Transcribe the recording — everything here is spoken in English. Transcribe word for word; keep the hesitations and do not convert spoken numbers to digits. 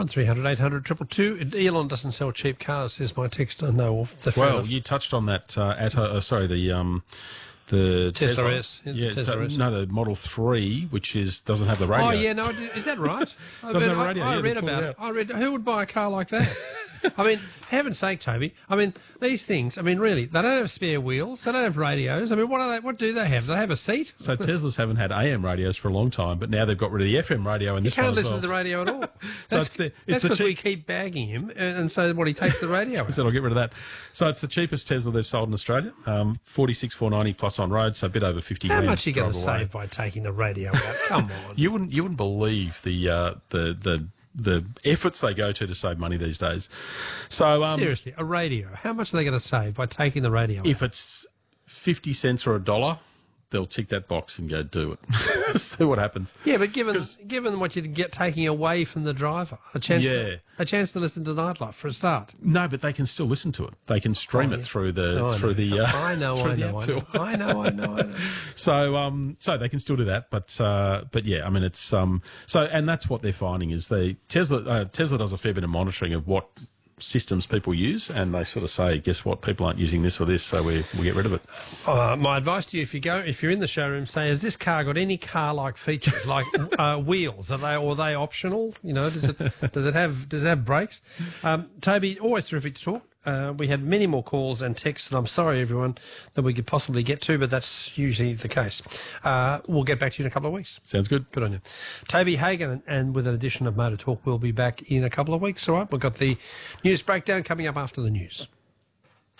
one three hundred eight hundred two two two. Elon doesn't sell cheap cars, says my texter. No, the well, you touched on that. Uh, at uh, sorry, the um, the Tesla, Tesla S. Yeah, Tesla t- S. no, the Model Three, which is doesn't have the radio. Oh yeah, no, I did- is that right? I Doesn't mean, have a radio, I, I yeah, they read pulled about it it. out. I read. Who would buy a car like that? I mean, heaven's sake, Toby. I mean, these things. I mean, really, they don't have spare wheels. They don't have radios. I mean, what are they? What do they have? Do they have a seat? So Teslas haven't had A M radios for a long time, but now they've got rid of the F M radio in You this one can't as listen well. to the radio at all. That's So it's the- it's that's the because we cheap- keep bagging him, and, and so what he takes the radio. out. So I'll get rid of that. So it's the cheapest Tesla they've sold in Australia. Um, forty-six four ninety plus on road, so a bit over fifty. How grand much are you going to drive away. save by taking the radio out? Come on. You wouldn't you wouldn't believe the uh, the the the efforts they go to to save money these days. So um, Seriously, a radio. How much are they going to save by taking the radio out? if it's fifty cents or a dollar, they'll tick that box and go do it. See what happens. Yeah, but given given what you'd get taking away from the driver, a chance Yeah. to, a chance to listen to Nightlife for a start. No, but they can still listen to it. They can stream Oh, it yeah. through the Oh, I through know. the uh, I know, through I the know, I app know, fill. I know, I know, I know. So, um, so they can still do that, but uh, but yeah, I mean, it's um, so and that's what they're finding is they Tesla uh, Tesla does a fair bit of monitoring of what systems people use, and they sort of say, guess what, people aren't using this or this, so we we get rid of it. Uh, my advice to you, if you go, if you're in the showroom, say, has this car got any car-like features like uh, wheels? Are they or are they optional? You know, does it does it have does it have brakes? Um, Toby, always terrific to talk. Uh, we had many more calls and texts, and I'm sorry, everyone, that we could possibly get to, but that's usually the case. Uh, we'll get back to you in a couple of weeks. Sounds good. Good on you. Toby Hagan, and, and with an edition of Motor Talk, we'll be back in a couple of weeks. All right, we've got the news breakdown coming up after the news.